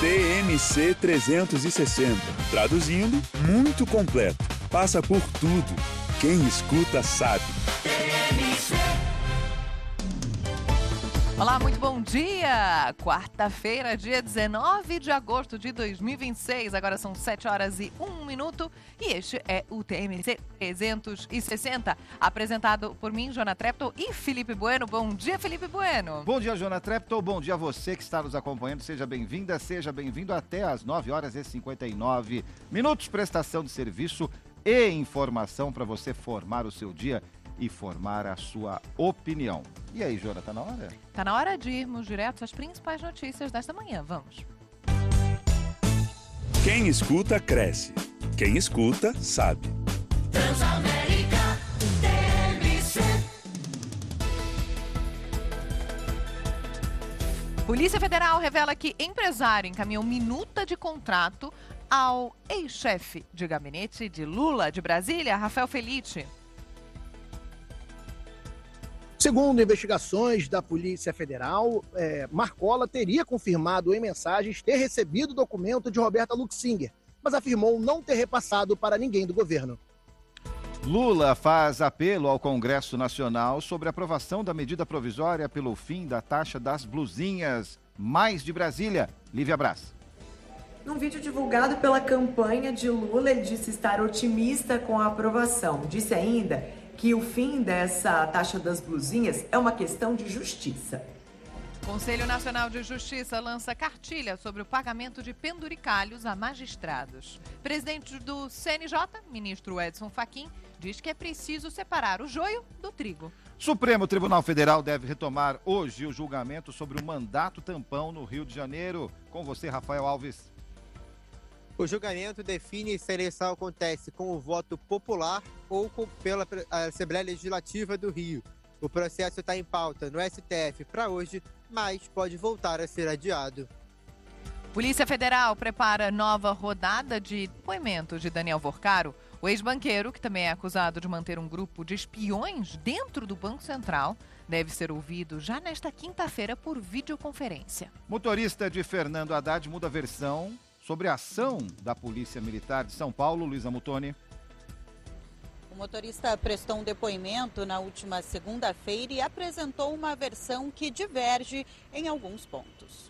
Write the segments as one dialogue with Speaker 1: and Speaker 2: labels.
Speaker 1: TMC 360. Traduzindo, muito completo. Passa por tudo. Quem escuta sabe.
Speaker 2: Olá, muito bom dia! Quarta-feira, dia 19 de agosto de 2026. Agora são 7 horas e 1 minuto. E este é o TMC 360, apresentado por mim, Jona Treptow e Felipe Bueno. Bom dia, Felipe Bueno.
Speaker 3: Bom dia, Jona Treptow. Bom dia a você que está nos acompanhando. Seja bem-vinda, seja bem-vindo até às 9 horas e 59 minutos. Prestação de serviço e informação para você formar o seu dia e formar a sua opinião. E aí, Jona, tá na hora?
Speaker 2: Tá na hora de irmos direto às principais notícias desta manhã. Vamos.
Speaker 1: Quem escuta, cresce. Quem escuta, sabe.
Speaker 4: Transamérica TMC.
Speaker 2: Polícia Federal revela que empresário encaminhou minuta de contrato ao ex-chefe de gabinete de Lula de Brasília, Rafael Felice.
Speaker 5: Segundo investigações da Polícia Federal, Marcola teria confirmado em mensagens ter recebido o documento de Roberta Luxinger, mas afirmou não ter repassado para ninguém do governo.
Speaker 3: Lula faz apelo ao Congresso Nacional sobre a aprovação da medida provisória pelo fim da taxa das blusinhas. Mais de Brasília, Lívia Braz.
Speaker 6: Num vídeo divulgado pela campanha de Lula, ele disse estar otimista com a aprovação. Disse ainda que o fim dessa taxa das blusinhas é uma questão de justiça.
Speaker 2: Conselho Nacional de Justiça lança cartilha sobre o pagamento de penduricalhos a magistrados. Presidente do CNJ, ministro Edson Fachin, diz que é preciso separar o joio do trigo.
Speaker 3: Supremo Tribunal Federal deve retomar hoje o julgamento sobre o mandato tampão no Rio de Janeiro. Com você, Rafael Alves.
Speaker 7: O julgamento define se a eleição acontece com o voto popular ou pela Assembleia Legislativa do Rio. O processo está em pauta no STF para hoje, mas pode voltar a ser adiado.
Speaker 2: Polícia Federal prepara nova rodada de depoimento de Daniel Vorcaro, o ex-banqueiro, que também é acusado de manter um grupo de espiões dentro do Banco Central, deve ser ouvido já nesta quinta-feira por videoconferência.
Speaker 3: Motorista de Fernando Haddad muda a versão sobre a ação da Polícia Militar de São Paulo, Luísa Mutoni.
Speaker 8: O motorista prestou um depoimento na última segunda-feira e apresentou uma versão que diverge em alguns pontos.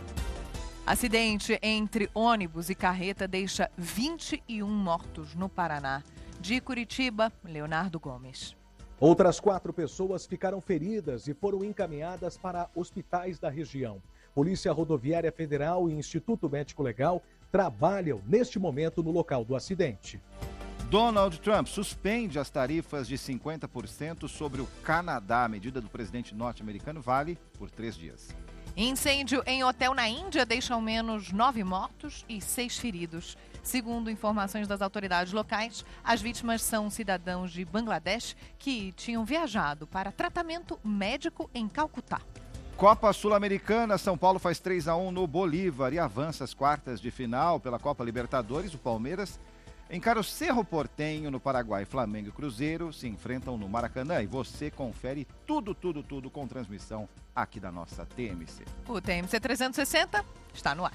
Speaker 2: Acidente entre ônibus e carreta deixa 21 mortos no Paraná. De Curitiba, Leonardo Gomes.
Speaker 9: Outras 4 pessoas ficaram feridas e foram encaminhadas para hospitais da região. Polícia Rodoviária Federal e Instituto Médico Legal trabalham neste momento no local do acidente.
Speaker 3: Donald Trump suspende as tarifas de 50% sobre o Canadá. A medida do presidente norte-americano vale por 3 dias.
Speaker 2: Incêndio em hotel na Índia deixa ao menos 9 mortos e 6 feridos. Segundo informações das autoridades locais, as vítimas são cidadãos de Bangladesh que tinham viajado para tratamento médico em Calcutá.
Speaker 3: Copa Sul-Americana, São Paulo faz 3-1 no Bolívar e avança às quartas de final pela Copa Libertadores. O Palmeiras encara o Cerro Porteño no Paraguai. Flamengo e Cruzeiro se enfrentam no Maracanã. E você confere tudo com transmissão aqui da nossa TMC.
Speaker 2: O TMC 360 está no ar.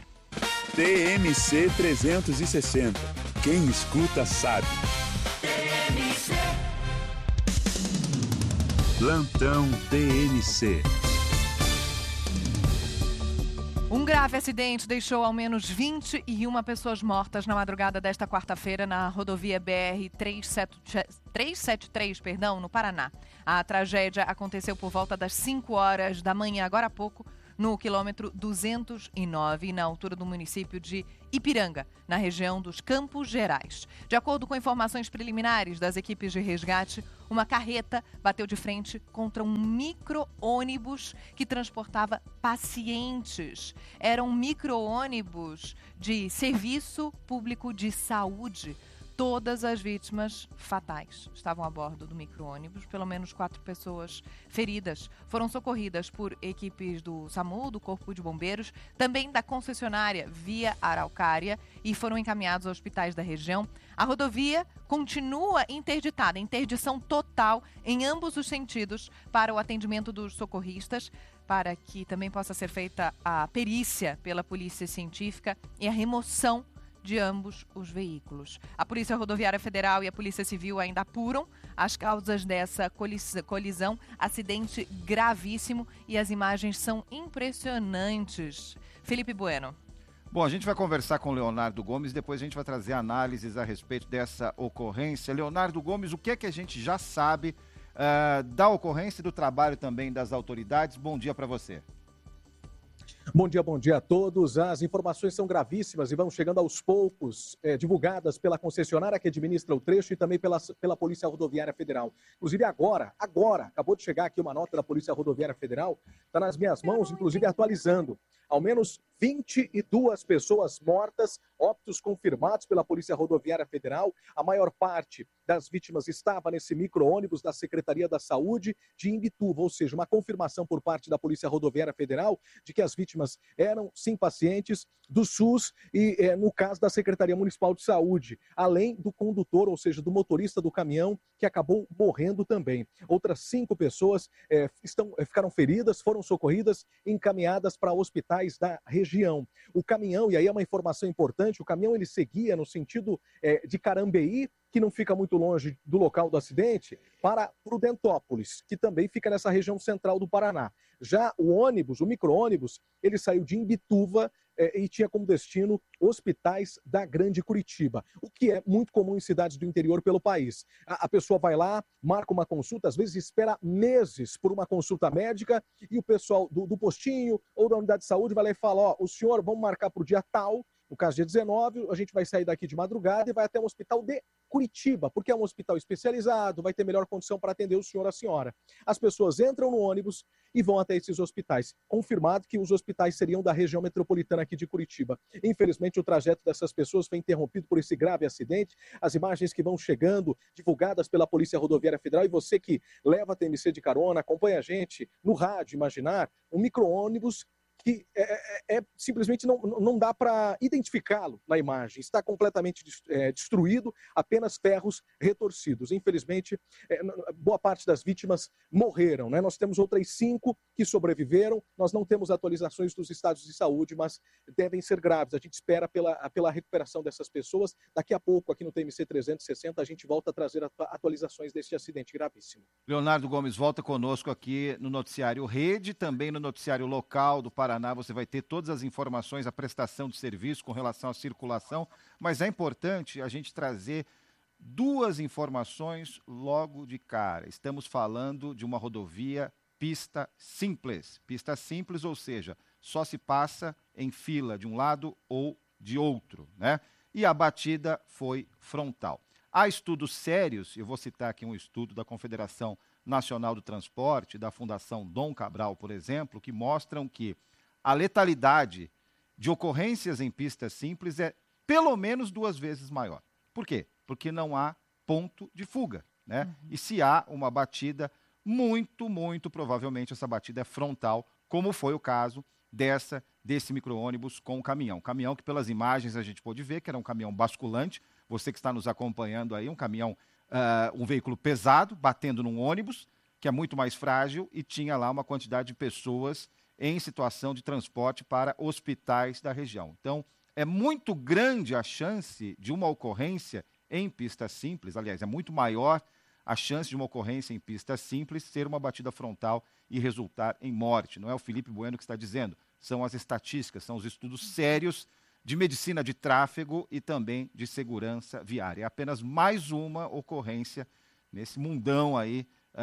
Speaker 1: TMC 360. Quem escuta sabe.
Speaker 4: TMC.
Speaker 1: Plantão TMC.
Speaker 2: Um grave acidente deixou ao menos 21 pessoas mortas na madrugada desta quarta-feira na rodovia BR-373, no Paraná. A tragédia aconteceu por volta das 5 horas da manhã, agora há pouco, no quilômetro 209, na altura do município de Ipiranga, na região dos Campos Gerais. De acordo com informações preliminares das equipes de resgate, uma carreta bateu de frente contra um micro-ônibus que transportava pacientes. Era um micro-ônibus de serviço público de saúde. Todas as vítimas fatais estavam a bordo do micro-ônibus. Pelo menos 4 pessoas feridas foram socorridas por equipes do SAMU, do Corpo de Bombeiros, também da concessionária Via Araucária, e foram encaminhados aos hospitais da região. A rodovia continua interditada, interdição total em ambos os sentidos para o atendimento dos socorristas. para que também possa ser feita a perícia pela Polícia Científica e a remoção de ambos os veículos. A Polícia Rodoviária Federal e a Polícia Civil ainda apuram as causas dessa colisão, acidente gravíssimo, e as imagens são impressionantes. Felipe Bueno.
Speaker 3: Bom, a gente vai conversar com o Leonardo Gomes, depois a gente vai trazer análises a respeito dessa ocorrência. Leonardo Gomes, o que é que a gente já sabe da ocorrência e do trabalho também das autoridades? Bom dia para você.
Speaker 9: Bom dia a todos. As informações são gravíssimas e vão chegando aos poucos, divulgadas pela concessionária que administra o trecho e também pela Polícia Rodoviária Federal. Inclusive agora, acabou de chegar aqui uma nota da Polícia Rodoviária Federal, está nas minhas mãos, inclusive atualizando. Ao menos 22 pessoas mortas, óbitos confirmados pela Polícia Rodoviária Federal. A maior parte das vítimas estava nesse micro-ônibus da Secretaria da Saúde de Imbituva, ou seja, uma confirmação por parte da Polícia Rodoviária Federal de que as vítimas eram, sim, pacientes do SUS e, no caso, da Secretaria Municipal de Saúde, além do condutor, ou seja, do motorista do caminhão, que acabou morrendo também. Outras 5 pessoas ficaram feridas, foram socorridas e encaminhadas para hospitais da região. O caminhão, e aí é uma informação importante, o caminhão ele seguia no sentido de Carambeí, que não fica muito longe do local do acidente, para Prudentópolis, que também fica nessa região central do Paraná. Já o ônibus, o micro-ônibus, ele saiu de Imbituva e tinha como destino hospitais da Grande Curitiba, o que é muito comum em cidades do interior pelo país. A pessoa vai lá, marca uma consulta, às vezes espera meses por uma consulta médica e o pessoal do postinho ou da unidade de saúde vai lá e fala, o senhor, vamos marcar para o dia tal, no caso dia 19, a gente vai sair daqui de madrugada e vai até um hospital de Curitiba, porque é um hospital especializado, vai ter melhor condição para atender o senhor ou a senhora. As pessoas entram no ônibus e vão até esses hospitais. Confirmado que os hospitais seriam da região metropolitana aqui de Curitiba. Infelizmente, o trajeto dessas pessoas foi interrompido por esse grave acidente. As imagens que vão chegando, divulgadas pela Polícia Rodoviária Federal, e você que leva a TMC de carona, acompanha a gente no rádio, imaginar um micro-ônibus que simplesmente não dá para identificá-lo na imagem. Está completamente destruído, apenas ferros retorcidos. Infelizmente, boa parte das vítimas morreram, né? Nós temos outras 5 que sobreviveram. Nós não temos atualizações dos estados de saúde, mas devem ser graves. A gente espera pela recuperação dessas pessoas. Daqui a pouco, aqui no TMC 360, a gente volta a trazer atualizações deste acidente gravíssimo.
Speaker 3: Leonardo Gomes volta conosco aqui no noticiário Rede, também no noticiário local do Paraná. Você vai ter todas as informações, a prestação de serviço com relação à circulação, mas é importante a gente trazer 2 informações logo de cara. Estamos falando de uma rodovia pista simples. Pista simples, ou seja, só se passa em fila de um lado ou de outro, né? E a batida foi frontal. Há estudos sérios, eu vou citar aqui um estudo da Confederação Nacional do Transporte, da Fundação Dom Cabral, por exemplo, que mostram que a letalidade de ocorrências em pistas simples é pelo menos 2 vezes maior. Por quê? Porque não há ponto de fuga, né? Uhum. E se há uma batida, muito provavelmente essa batida é frontal, como foi o caso desse micro-ônibus com o caminhão. Caminhão que pelas imagens a gente pôde ver que era um caminhão basculante. Você que está nos acompanhando aí, um caminhão, um veículo pesado, batendo num ônibus, que é muito mais frágil, e tinha lá uma quantidade de pessoas em situação de transporte para hospitais da região. Então, é muito grande a chance de uma ocorrência em pista simples, aliás, é muito maior a chance de uma ocorrência em pista simples ser uma batida frontal e resultar em morte. Não é o Felipe Bueno que está dizendo, são as estatísticas, são os estudos sérios de medicina de tráfego e também de segurança viária. É apenas mais uma ocorrência nesse mundão aí,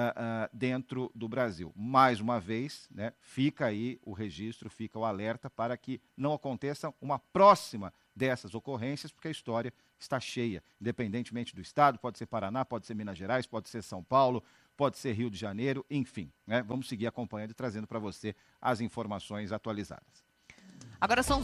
Speaker 3: dentro do Brasil. Mais uma vez, né, fica aí o registro, fica o alerta para que não aconteça uma próxima dessas ocorrências, porque a história está cheia, independentemente do estado, pode ser Paraná, pode ser Minas Gerais, pode ser São Paulo, pode ser Rio de Janeiro, enfim, né, vamos seguir acompanhando e trazendo para você as informações atualizadas.
Speaker 2: Agora são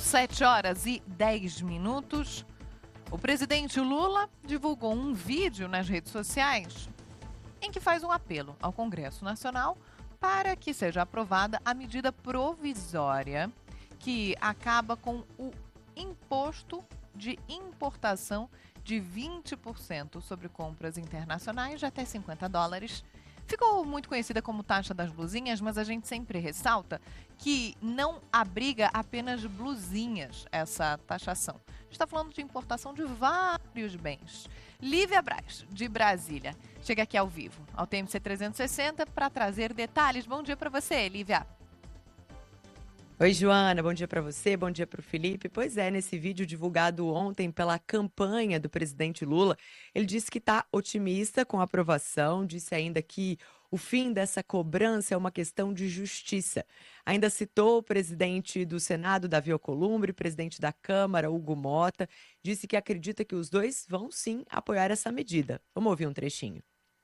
Speaker 2: 7h10. O presidente Lula divulgou um vídeo nas redes sociais em que faz um apelo ao Congresso Nacional para que seja aprovada a medida provisória que acaba com o imposto de importação de 20% sobre compras internacionais de até $50, Ficou muito conhecida como taxa das blusinhas, mas a gente sempre ressalta que não abriga apenas blusinhas essa taxação. A gente está falando de importação de vários bens. Lívia Braz, de Brasília, chega aqui ao vivo, ao TMC 360, para trazer detalhes. Bom dia para você, Lívia.
Speaker 10: Oi, Joana, bom dia para você, bom dia para o Felipe. Pois é, nesse vídeo divulgado ontem pela campanha do presidente Lula, ele disse que está otimista com a aprovação, disse ainda que o fim dessa cobrança é uma questão de justiça. Ainda citou o presidente do Senado, Davi Alcolumbre, presidente da Câmara, Hugo Mota, disse que acredita que os dois vão sim apoiar essa medida. Vamos ouvir um trechinho.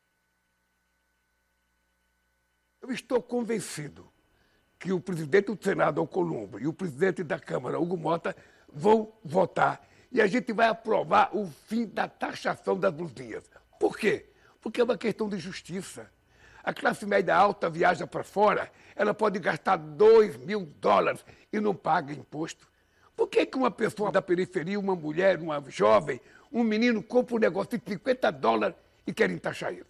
Speaker 11: Eu estou convencido que o presidente do Senado, Alcolumbre, e o presidente da Câmara, Hugo Mota, vão votar e a gente vai aprovar o fim da taxação das blusinhas. Por quê? Porque é uma questão de justiça. A classe média alta viaja para fora, ela pode gastar $2.000 e não paga imposto. Por que uma pessoa da periferia, uma mulher, uma jovem, um menino compra um negócio de $50 e querem taxar ele?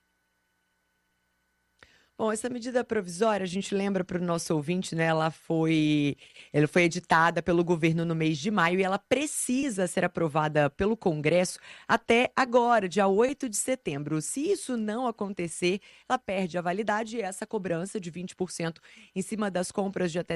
Speaker 10: Bom, essa medida provisória, a gente lembra para o nosso ouvinte, né? Ela foi editada pelo governo no mês de maio e ela precisa ser aprovada pelo Congresso até agora, dia 8 de setembro. Se isso não acontecer, ela perde a validade e essa cobrança de 20% em cima das compras de até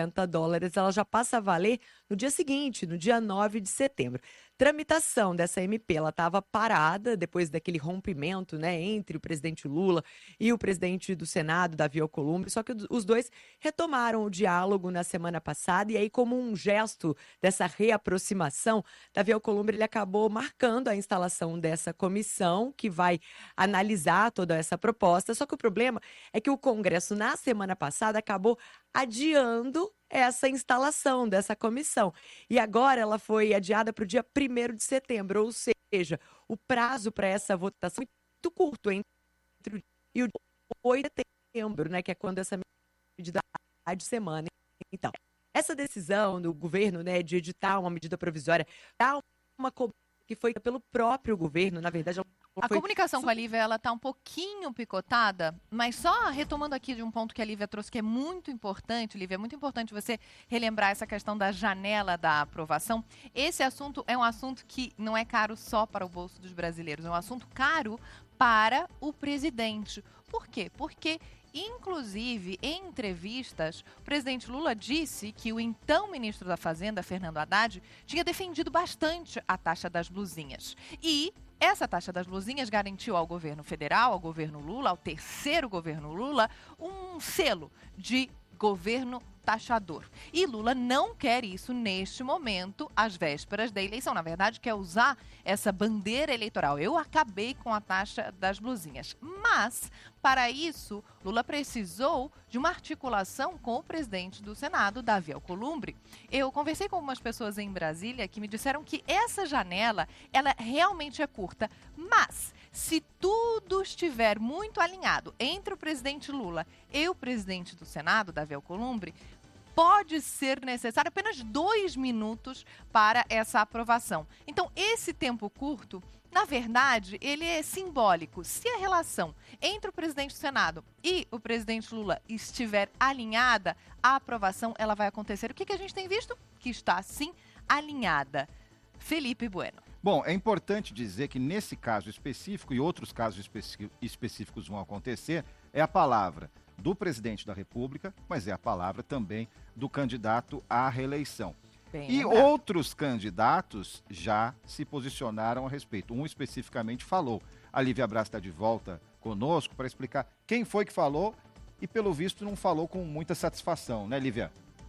Speaker 10: $50, ela já passa a valer no dia seguinte, no dia 9 de setembro. Tramitação dessa MP, ela estava parada depois daquele rompimento, né, entre o presidente Lula e o presidente do Senado, Davi Alcolumbre, só que os dois retomaram o diálogo na semana passada e aí, como um gesto dessa reaproximação, Davi Alcolumbre ele acabou marcando a instalação dessa comissão que vai analisar toda essa proposta, só que o problema é que o Congresso, na semana passada, acabou adiando essa instalação dessa comissão. E agora ela foi adiada para o dia 1º de setembro, ou seja, o prazo para essa votação é muito curto, entre o dia 8 de setembro, né, que é quando essa medida de semana. Então, essa decisão do governo, né, de editar uma medida provisória, dá uma cobrança que foi pelo próprio governo, na verdade,
Speaker 2: a comunicação com a Lívia, ela está um pouquinho picotada, mas só retomando aqui de um ponto que a Lívia trouxe, que é muito importante, Lívia, é muito importante você relembrar essa questão da janela da aprovação. Esse assunto é um assunto que não é caro só para o bolso dos brasileiros, é um assunto caro para o presidente. Por quê? Porque, inclusive, em entrevistas, o presidente Lula disse que o então ministro da Fazenda, Fernando Haddad, tinha defendido bastante a taxa das blusinhas. E essa taxa das blusinhas garantiu ao governo federal, ao governo Lula, ao terceiro governo Lula, um selo de governo taxador. E Lula não quer isso neste momento, às vésperas da eleição. Na verdade, quer usar essa bandeira eleitoral. Eu acabei com a taxa das blusinhas. Mas, para isso, Lula precisou de uma articulação com o presidente do Senado, Davi Alcolumbre. Eu conversei com algumas pessoas em Brasília que me disseram que essa janela, ela realmente é curta, mas se tudo estiver muito alinhado entre o presidente Lula e o presidente do Senado, Davi Alcolumbre, pode ser necessário apenas 2 minutos para essa aprovação. Então, esse tempo curto, na verdade, ele é simbólico. Se a relação entre o presidente do Senado e o presidente Lula estiver alinhada, a aprovação ela vai acontecer. O que a gente tem visto? Que está, sim, alinhada. Felipe Bueno.
Speaker 3: Bom, é importante dizer que nesse caso específico, e outros casos específicos vão acontecer, é a palavra do presidente da República, mas é a palavra também do candidato à reeleição. E outros candidatos já se posicionaram a respeito. Um especificamente falou. A Lívia Braz está de volta conosco para explicar quem foi que falou e, pelo visto, não falou com muita satisfação, né, Lívia?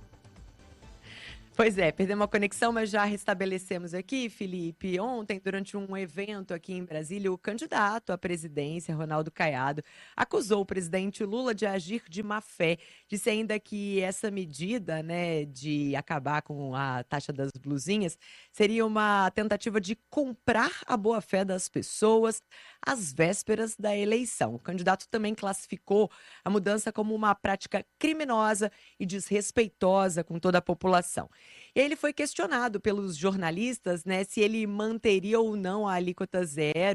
Speaker 10: Pois é, perdemos a conexão, mas já restabelecemos aqui, Felipe. Ontem, durante um evento aqui em Brasília, o candidato à presidência, Ronaldo Caiado, acusou o presidente Lula de agir de má fé. Disse ainda que essa medida, né, de acabar com a taxa das blusinhas seria uma tentativa de comprar a boa-fé das pessoas às vésperas da eleição. O candidato também classificou a mudança como uma prática criminosa e desrespeitosa com toda a população. E aí ele foi questionado pelos jornalistas, né, se ele manteria ou não a alíquota zero,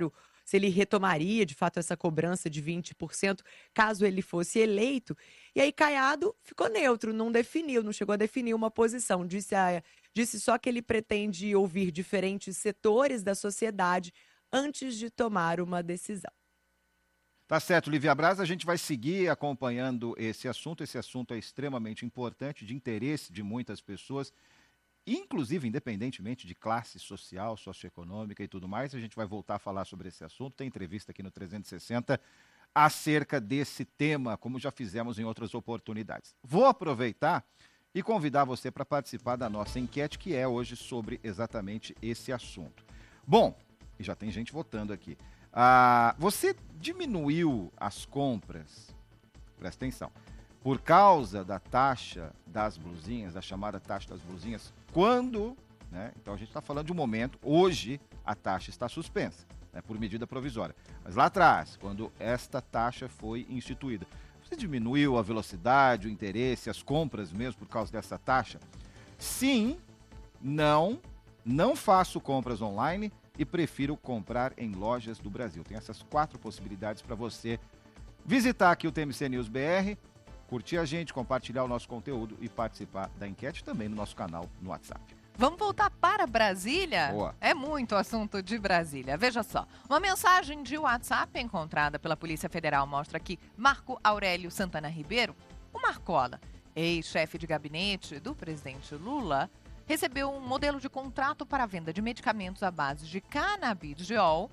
Speaker 10: se ele retomaria, de fato, essa cobrança de 20%, caso ele fosse eleito. E aí Caiado ficou neutro, não definiu, não chegou a definir uma posição. Disse só que ele pretende ouvir diferentes setores da sociedade antes de tomar uma decisão.
Speaker 3: Tá certo, Lívia Braz, a gente vai seguir acompanhando esse assunto. Esse assunto é extremamente importante, de interesse de muitas pessoas, inclusive independentemente de classe social, socioeconômica e tudo mais. A gente vai voltar a falar sobre esse assunto. Tem entrevista aqui no 360 acerca desse tema, como já fizemos em outras oportunidades. Vou aproveitar e convidar você para participar da nossa enquete, que é hoje sobre exatamente esse assunto. Bom, e já tem gente votando aqui. Você diminuiu as compras, presta atenção, por causa da taxa das blusinhas, da chamada taxa das blusinhas, quando, né? Então a gente está falando de um momento, hoje a taxa está suspensa, né, por medida provisória. Mas lá atrás, quando esta taxa foi instituída, você diminuiu a velocidade, o interesse, as compras mesmo por causa dessa taxa? Sim, não faço compras online e prefiro comprar em lojas do Brasil. Tem essas 4 possibilidades para você visitar aqui o TMC News BR, curtir a gente, compartilhar o nosso conteúdo e participar da enquete também no nosso canal no WhatsApp.
Speaker 2: Vamos voltar para Brasília?
Speaker 3: Boa.
Speaker 2: É muito assunto de Brasília. Veja só, uma mensagem de WhatsApp encontrada pela Polícia Federal mostra que Marco Aurélio Santana Ribeiro, o Marcola, ex-chefe de gabinete do presidente Lula, recebeu um modelo de contrato para a venda de medicamentos à base de canabidiol.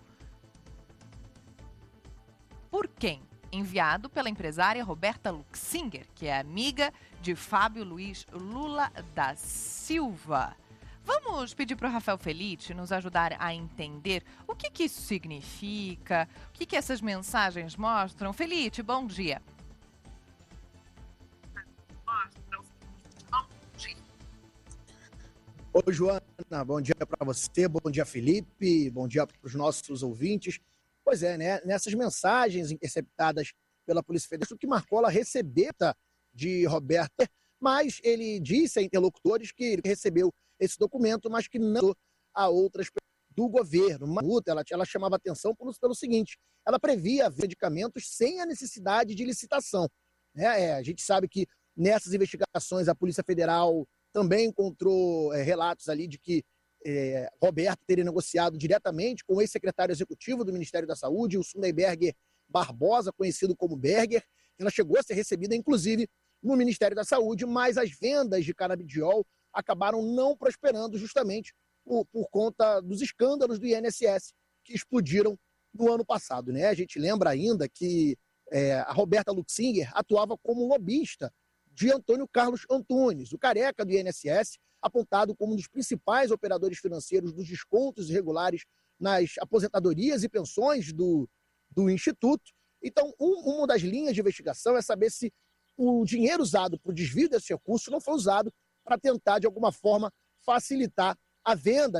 Speaker 2: Por quem? Enviado pela empresária Roberta Luxinger, que é amiga de Fábio Luiz Lula da Silva. Vamos pedir para o Rafael Felitti nos ajudar a entender o que isso significa, o que essas mensagens mostram. Felitti, bom dia.
Speaker 5: Oi, Joana, bom dia para você, bom dia, Felipe, bom dia para os nossos ouvintes. Pois é, né? Nessas mensagens interceptadas pela Polícia Federal, que Marcola recebeu de Roberta, mas ele disse a interlocutores que ele recebeu esse documento, mas que não a outras do governo. Uma multa, ela chamava atenção pelo seguinte, ela previa medicamentos sem a necessidade de licitação. A gente sabe que nessas investigações a Polícia Federal também encontrou relatos ali de que Roberto teria negociado diretamente com o ex-secretário executivo do Ministério da Saúde, o Sundayberger Barbosa, conhecido como Berger. Ela chegou a ser recebida, inclusive, no Ministério da Saúde, mas as vendas de canabidiol acabaram não prosperando justamente por conta dos escândalos do INSS que explodiram no ano passado. A gente lembra ainda que a Roberta Luxinger atuava como lobista de Antônio Carlos Antunes, o careca do INSS, apontado como um dos principais operadores financeiros dos descontos irregulares nas aposentadorias e pensões do Instituto. Então, uma das linhas de investigação é saber se o dinheiro usado para o desvio desse recurso não foi usado para tentar, de alguma forma, facilitar a venda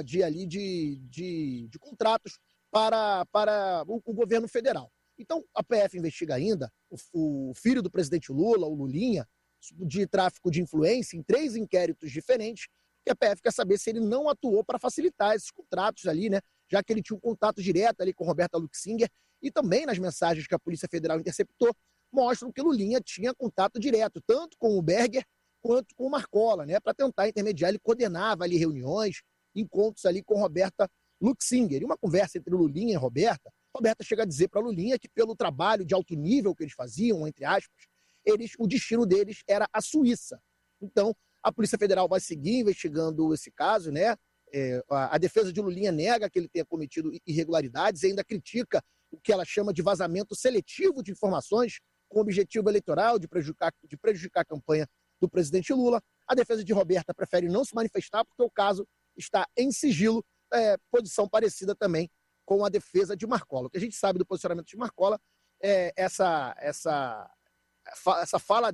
Speaker 5: de contratos para o governo federal. Então, a PF investiga ainda o filho do presidente Lula, o Lulinha, de tráfico de influência em 3 inquéritos diferentes, que a PF quer saber se ele não atuou para facilitar esses contratos ali, já que ele tinha um contato direto ali com Roberta Luxinger, e também nas mensagens que a Polícia Federal interceptou, mostram que Lulinha tinha contato direto, tanto com o Berger quanto com o Marcola, para tentar intermediar. Ele coordenava ali reuniões, encontros ali com Roberta Luxinger. E uma conversa entre Lulinha e Roberta chega a dizer para Lulinha que pelo trabalho de alto nível que eles faziam, entre aspas, o destino deles era a Suíça. Então, a Polícia Federal vai seguir investigando esse caso, a defesa de Lulinha nega que ele tenha cometido irregularidades e ainda critica o que ela chama de vazamento seletivo de informações com objetivo eleitoral de prejudicar a campanha do presidente Lula. A defesa de Roberta prefere não se manifestar porque o caso está em sigilo, posição parecida também com a defesa de Marcola. O que a gente sabe do posicionamento de Marcola é essa fala